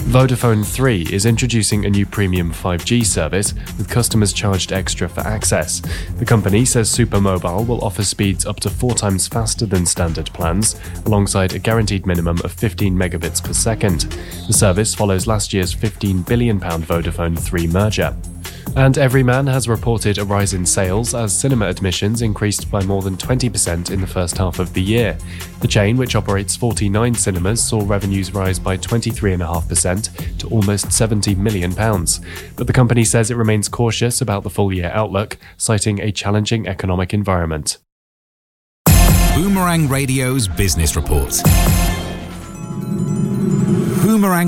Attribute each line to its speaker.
Speaker 1: Vodafone 3 is introducing a new premium 5G service with customers charged extra for access. The company says Supermobile will offer speeds up to 4 times faster than standard plans, alongside a guaranteed minimum of 15 megabits per second. The service follows last year's £15 billion Vodafone 3 merger. And Everyman has reported a rise in sales as cinema admissions increased by more than 20% in the first half of the year. The chain, which operates 49 cinemas, saw revenues rise by 23.5% to almost £70 million. But the company says it remains cautious about the full-year outlook, citing a challenging economic environment.
Speaker 2: Boomerang Radio's Business Report. Boomerang